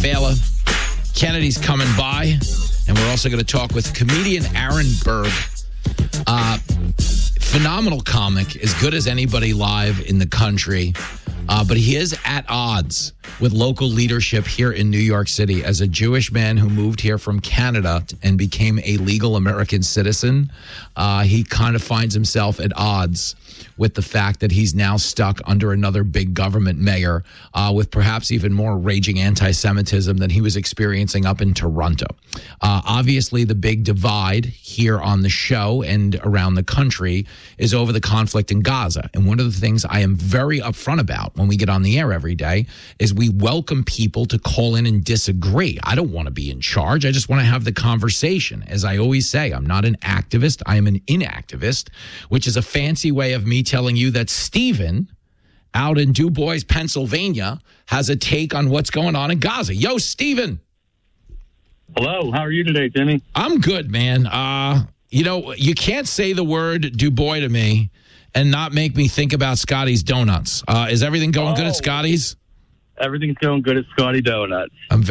Fela. Kennedy's coming by, and we're also going to talk with comedian Aaron Berg. Phenomenal comic, as good as anybody live in the country. But he is at odds with local leadership here in New York City. As a Jewish man who moved here from Canada and became a legal American citizen, he kind of finds himself at odds with the fact that he's now stuck under another big government mayor with perhaps even more raging anti-Semitism than he was experiencing up in Toronto. Obviously, the big divide here on the show and around the country is over the conflict in Gaza. And one of the things I am very upfront about when we get on the air every day is we welcome people to call in and disagree. I don't want to be in charge. I just want to have the conversation. As I always say, I'm not an activist. I am an inactivist, which is a fancy way of me telling you that Steven out in Du Bois, Pennsylvania, has a take on what's going on in Gaza. Yo, Steven. Hello. How are you today, Timmy? I'm good, man. You can't say the word Du Bois to me and not make me think about Scotty's Donuts. Is everything going good at Scotty's? Everything's going good at Scotty Donuts.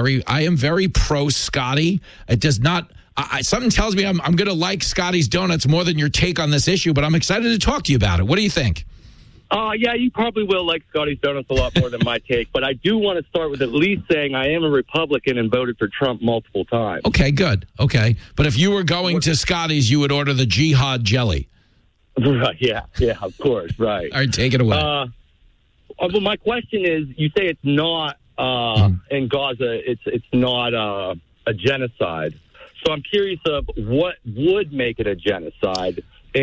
I am very pro Scotty. It does not. Something tells me I'm going to like Scotty's Donuts more than your take on this issue, but I'm excited to talk to you about it. What do you think? Yeah, you probably will like Scotty's Donuts a lot more than my take, but I do want to start with at least saying I am a Republican and voted for Trump multiple times. Okay, good. Okay. But if you were going to Scotty's, you would order the Jihad jelly. Right, yeah, of course, right. All right, take it away. Well, my question is, you say it's not, in Gaza, it's not a genocide. So I'm curious of what would make it a genocide,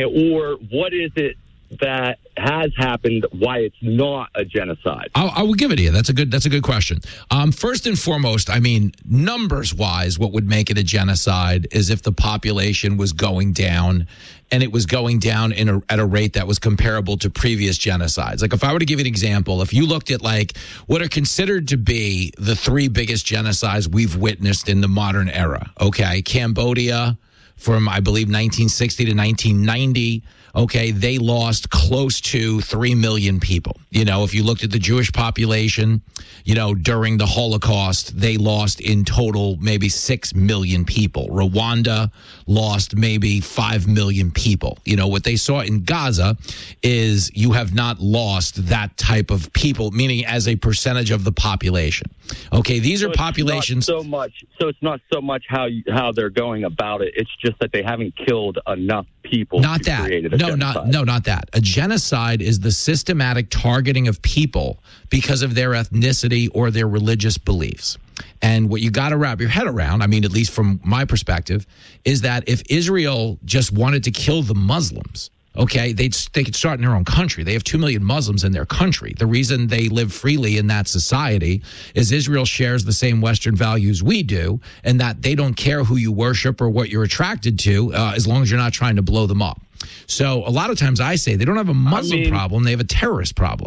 or what is it that has happened, why it's not a genocide? I will give it to you. That's a good question. First and foremost, I mean, numbers-wise, what would make it a genocide is if the population was going down, and it was going down at a rate that was comparable to previous genocides. Like, if I were to give you an example, if you looked at, like, what are considered to be the three biggest genocides we've witnessed in the modern era, okay? Cambodia from, I believe, 1960 to 1990, okay, they lost close to 3 million people. You know, if you looked at the Jewish population, you know, during the Holocaust, they lost in total maybe 6 million people. Rwanda lost maybe 5 million people. You know, what they saw in Gaza is you have not lost that type of people, meaning as a percentage of the population. Okay, these are populations. So it's not so much how they're going about it. It's just that they haven't killed enough people. Not that. Not that. A genocide is the systematic targeting of people because of their ethnicity or their religious beliefs. And what you got to wrap your head around, I mean, at least from my perspective, is that if Israel just wanted to kill the Muslims, okay, they could start in their own country. They have 2 million Muslims in their country. The reason they live freely in that society is Israel shares the same Western values we do, and that they don't care who you worship or what you're attracted to, as long as you're not trying to blow them up. So a lot of times I say they don't have a Muslim problem, they have a terrorist problem.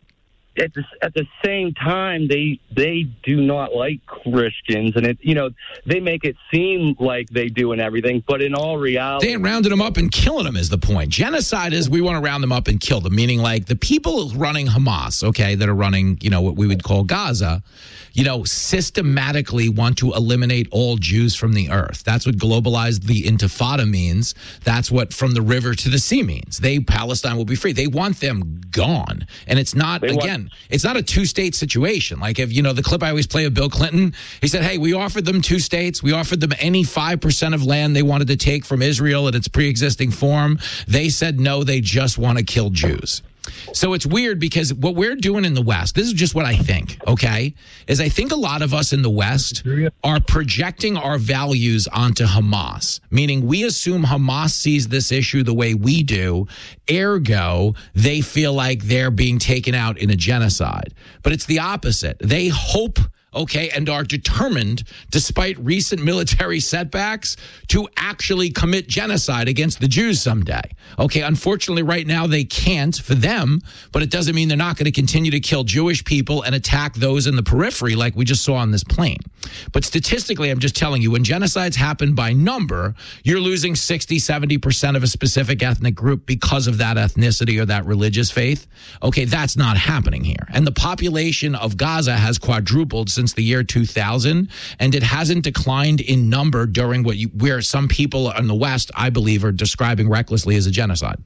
At the same time, they do not like Christians, and they make it seem like they do and everything, but in all reality, they ain't rounding them up and killing them is the point. Genocide is we want to round them up and kill them, meaning like the people running Hamas, okay, that are running, what we would call Gaza, systematically want to eliminate all Jews from the earth. That's what globalized the Intifada means. That's what from the river to the sea means. Palestine will be free. They want them gone. And it's not, it's not a two-state situation. Like if, the clip I always play of Bill Clinton, he said, hey, we offered them 2 states. We offered them any 5% of land they wanted to take from Israel in its pre-existing form. They said no, they just want to kill Jews. So it's weird because what we're doing in the West, this is just what I think, okay, is I think a lot of us in the West are projecting our values onto Hamas, meaning we assume Hamas sees this issue the way we do, ergo, they feel like they're being taken out in a genocide. But it's the opposite. They hope, okay, and are determined, despite recent military setbacks, to actually commit genocide against the Jews someday. Okay, unfortunately, right now they can't for them, but it doesn't mean they're not going to continue to kill Jewish people and attack those in the periphery like we just saw on this plane. But statistically, I'm just telling you, when genocides happen by number, you're losing 60, 70% of a specific ethnic group because of that ethnicity or that religious faith. Okay, that's not happening here. And the population of Gaza has quadrupled since the year 2000, and it hasn't declined in number during where some people in the West, I believe, are describing recklessly as a genocide.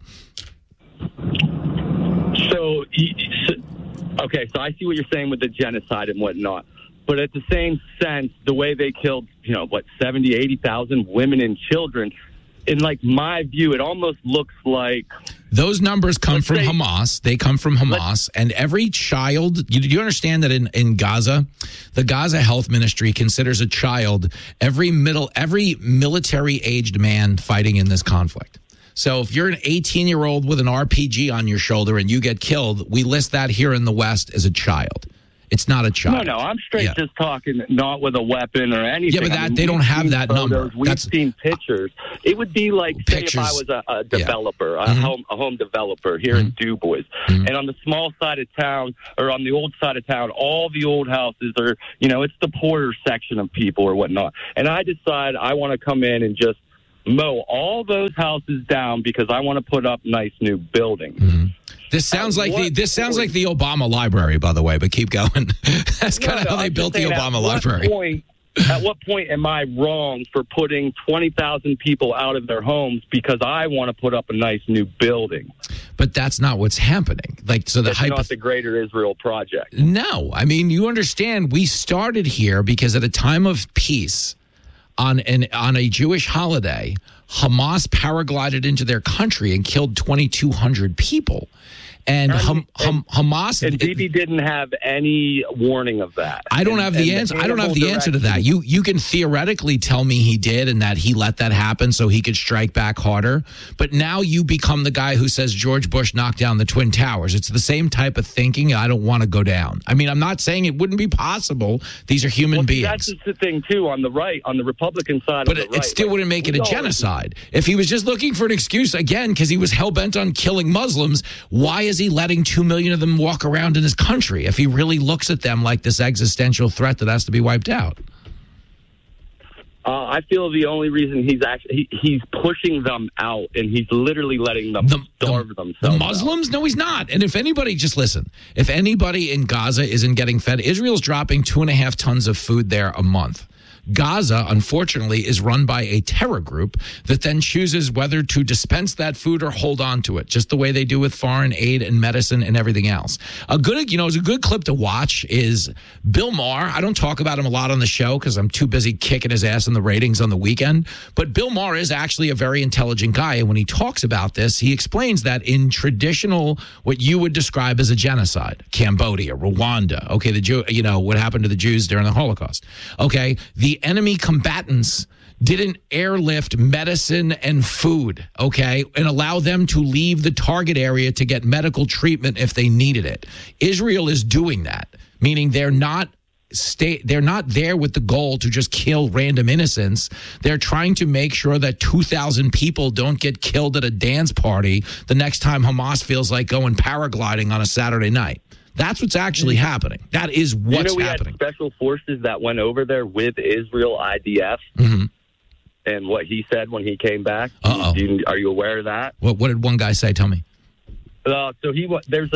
So so I see what you're saying with the genocide and whatnot. But at the same sense, the way they killed, 70, 80,000 women and children, in my view, it almost looks like... Those numbers come from Hamas. They come from Hamas. And every child, you understand that in Gaza, the Gaza Health Ministry considers a child every military-aged man fighting in this conflict. So if you're an 18-year-old with an RPG on your shoulder and you get killed, we list that here in the West as a child. It's not a child. No, I'm straight just talking not with a weapon or anything. Yeah, but they don't have that number. We've seen pictures. It would be like, say, if I was a developer, a home developer here in DuBois, and on the small side of town, or on the old side of town, all the old houses are, it's the poorer section of people or whatnot. And I decide I want to come in and just mow all those houses down because I want to put up nice new buildings. Mm-hmm. This sounds like the Obama library, by the way, but keep going. That's kind of how they built the Obama library. At what point am I wrong for putting 20,000 people out of their homes because I want to put up a nice new building? But that's not what's happening. It's not the Greater Israel Project. No. I mean, you understand, we started here because at a time of peace, on a Jewish holiday, Hamas paraglided into their country and killed 2,200 people. And Hamas and Bibi didn't have any warning of that. I don't have the answer. I don't have the answer to that. You can theoretically tell me he did and that he let that happen so he could strike back harder. But now you become the guy who says George Bush knocked down the Twin Towers. It's the same type of thinking. I don't want to go down. I mean, I'm not saying it wouldn't be possible. These are human beings. That's just the thing too on the right, on the Republican side. But it still wouldn't make it a genocide. If he was just looking for an excuse again because he was hell bent on killing Muslims, why is he letting 2 million of them walk around in his country if he really looks at them like this existential threat that has to be wiped out? I feel the only reason he's pushing them out and he's literally letting them starve themselves. The Muslims? No, he's not. And if anybody, just listen, if anybody in Gaza isn't getting fed, Israel's dropping 2.5 tons of food there a month. Gaza, unfortunately, is run by a terror group that then chooses whether to dispense that food or hold on to it, just the way they do with foreign aid and medicine and everything else. A good clip to watch is Bill Maher. I don't talk about him a lot on the show because I'm too busy kicking his ass in the ratings on the weekend. But Bill Maher is actually a very intelligent guy. And when he talks about this, he explains that in traditional, what you would describe as a genocide, Cambodia, Rwanda, what happened to the Jews during the Holocaust. Okay, the enemy combatants didn't airlift medicine and food, okay, and allow them to leave the target area to get medical treatment if they needed it. Israel is doing that, meaning they're not there with the goal to just kill random innocents. They're trying to make sure that 2,000 people don't get killed at a dance party the next time Hamas feels like going paragliding on a Saturday night. That's what's actually happening. That is what's we happening. Had special forces that went over there with Israel IDF, and what he said when he came back. Are you aware of that? What did one guy say? Tell me. So he's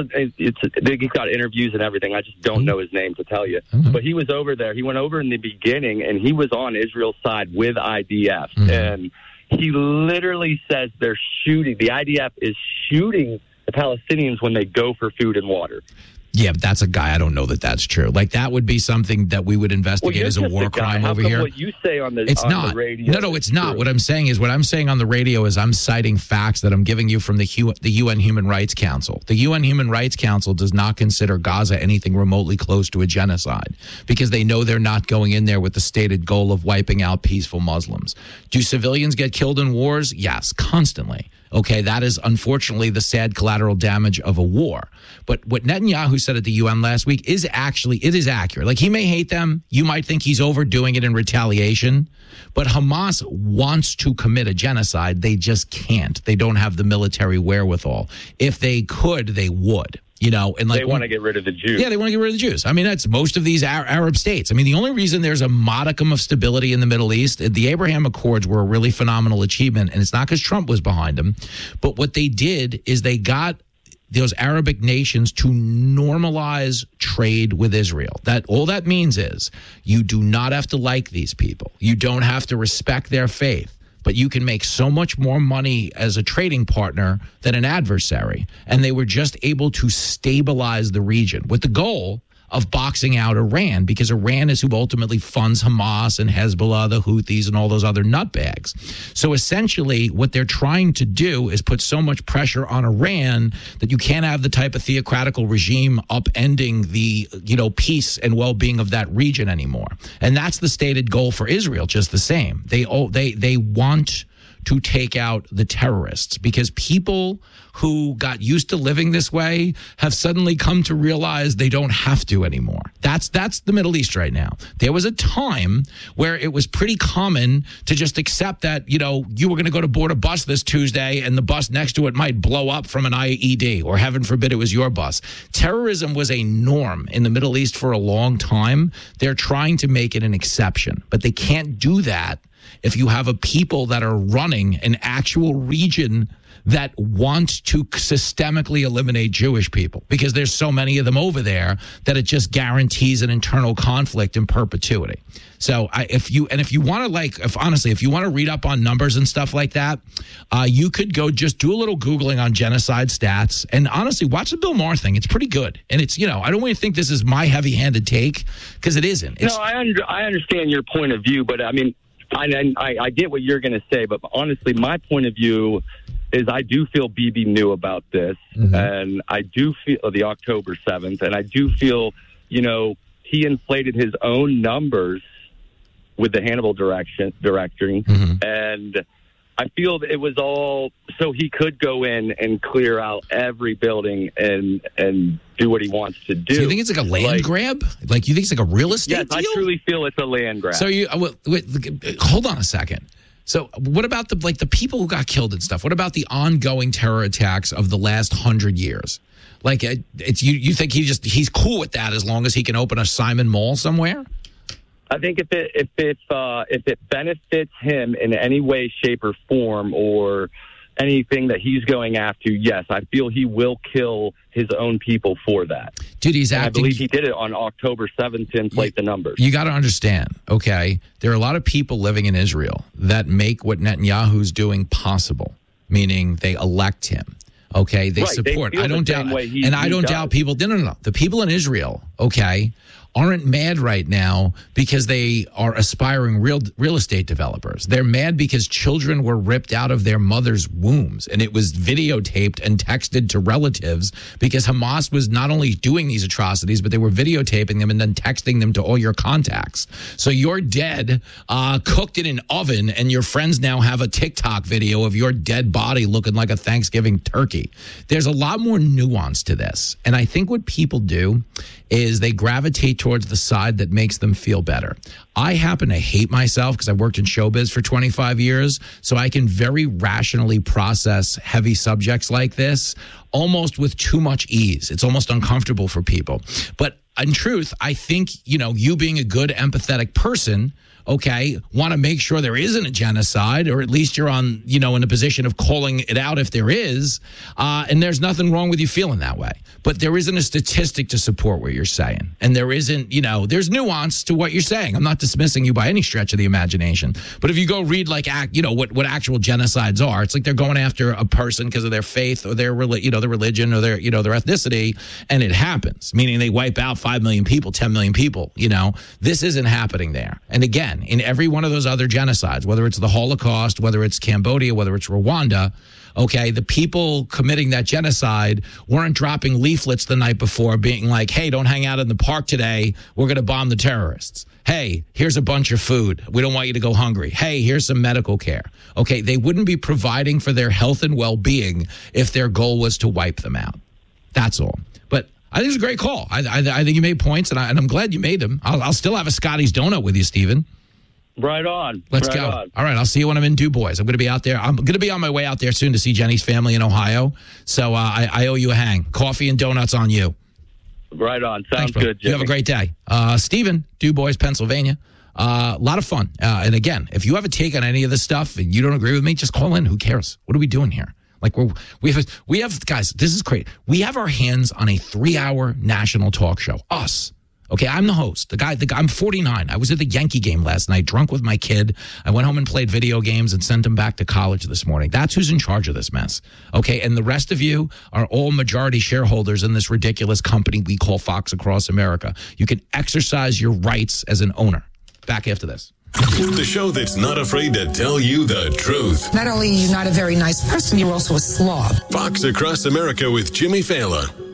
got interviews and everything. I just don't know his name to tell you. But he was over there. He went over in the beginning, and he was on Israel's side with IDF, and he literally says they're shooting. The IDF is shooting the Palestinians when they go for food and water. Yeah, but that's a guy. I don't know that that's true. That would be something that we would investigate as a war crime over here. What you say on the radio? No, it's not. What I'm saying on the radio is I'm citing facts that I'm giving you from the UN Human Rights Council. The UN Human Rights Council does not consider Gaza anything remotely close to a genocide because they know they're not going in there with the stated goal of wiping out peaceful Muslims. Do civilians get killed in wars? Yes, constantly. Okay, that is unfortunately the sad collateral damage of a war. But what Netanyahu said at the UN last week is accurate. He may hate them. You might think he's overdoing it in retaliation. But Hamas wants to commit a genocide. They just can't. They don't have the military wherewithal. If they could, they would. They want to get rid of the Jews. Yeah, they want to get rid of the Jews. I mean, that's most of these Arab states. I mean, the only reason there's a modicum of stability in the Middle East, the Abraham Accords were a really phenomenal achievement, and it's not because Trump was behind them. But what they did is they got those Arabic nations to normalize trade with Israel. That all that means is you do not have to like these people. You don't have to respect their faith, but you can make so much more money as a trading partner than an adversary. And they were just able to stabilize the region with the goal of boxing out Iran, because Iran is who ultimately funds Hamas and Hezbollah, the Houthis, and all those other nutbags. So essentially, what they're trying to do is put so much pressure on Iran that you can't have the type of theocratical regime upending the, peace and well-being of that region anymore. And that's the stated goal for Israel, just the same. They want to take out the terrorists, because people who got used to living this way have suddenly come to realize they don't have to anymore. That's the Middle East right now. There was a time where it was pretty common to just accept that, you were going to go to board a bus this Tuesday and the bus next to it might blow up from an IED, or heaven forbid it was your bus. Terrorism was a norm in the Middle East for a long time. They're trying to make it an exception, but they can't do that if you have a people that are running an actual region that want to systemically eliminate Jewish people, because there's so many of them over there that it just guarantees an internal conflict in perpetuity. So if you want to read up on numbers and stuff like that, you could go just do a little Googling on genocide stats, and honestly, watch the Bill Maher thing. It's pretty good. And it's, I don't want to think this is my heavy-handed take, because it isn't. No, I understand your point of view, but I mean, I get what you're going to say, but honestly, my point of view is I do feel Bibi knew about this, and I do feel the October 7th, and I do feel, he inflated his own numbers with the Hannibal directing, and I feel that it was all so he could go in and clear out every building and do what he wants to do. So you think it's like a land grab? Like, you think it's like a real estate deal? Yes, I truly feel it's a land grab. So hold on a second. So what about the people who got killed and stuff? What about the ongoing terror attacks of the last 100 years? Like, you think he's cool with that as long as he can open a Simon Mall somewhere? I think if it benefits him in any way, shape, or form, or anything that he's going after, yes, I feel he will kill his own people for that. Dude, he's acting. I believe he did it on October 7th to inflate the numbers. You got to understand, okay? There are a lot of people living in Israel that make what Netanyahu's doing possible, meaning they elect him. Okay, they support. I don't doubt, and I don't doubt people. No. The people in Israel, okay, aren't mad right now because they are aspiring real estate developers. They're mad because children were ripped out of their mother's wombs, and it was videotaped and texted to relatives because Hamas was not only doing these atrocities, but they were videotaping them and then texting them to all your contacts. So you're dead, cooked in an oven, and your friends now have a TikTok video of your dead body looking like a Thanksgiving turkey. There's a lot more nuance to this, and I think what people do is they gravitate towards the side that makes them feel better. I happen to hate myself because I worked in showbiz for 25 years, so I can very rationally process heavy subjects like this almost with too much ease. It's almost uncomfortable for people. But in truth, I think, you being a good, empathetic person, okay, want to make sure there isn't a genocide, or at least you're on, in a position of calling it out if there is. And there's nothing wrong with you feeling that way. But there isn't a statistic to support what you're saying. And there isn't, there's nuance to what you're saying. I'm not dismissing you by any stretch of the imagination. But if you go read what actual genocides are, it's like they're going after a person because of their faith or their religion or their ethnicity, and it happens, meaning they wipe out 5 million people, 10 million people. This isn't happening there. And again, in every one of those other genocides, whether it's the Holocaust, whether it's Cambodia, whether it's Rwanda, okay, the people committing that genocide weren't dropping leaflets the night before being like, hey, don't hang out in the park today. We're going to bomb the terrorists. Hey, here's a bunch of food. We don't want you to go hungry. Hey, here's some medical care. Okay, they wouldn't be providing for their health and well-being if their goal was to wipe them out. That's all. But I think it's a great call. I think you made points, and I'm glad you made them. I'll still have a Scotty's Donut with you, Stephen. Right on. Let's go. All right, I'll see you when I'm in Du Bois. I'm going to be out there. I'm going to be on my way out there soon to see Jenny's family in Ohio. So I owe you a hang. Coffee and donuts on you. Right on. Sounds Thanks, good, Jimmy. You have a great day. Stephen, Du Bois, Pennsylvania. A lot of fun. And again, if you have a take on any of this stuff and you don't agree with me, just call in. Who cares? What are we doing here? Like we have guys, this is great. We have our hands on a 3-hour national talk show. Us. Okay, I'm the host. I'm 49. I was at the Yankee game last night, drunk with my kid. I went home and played video games and sent him back to college this morning. That's who's in charge of this mess. Okay, and the rest of you are all majority shareholders in this ridiculous company we call Fox Across America. You can exercise your rights as an owner. Back after this. The show that's not afraid to tell you the truth. Not only are you not a very nice person, you're also a slob. Fox Across America with Jimmy Fallon.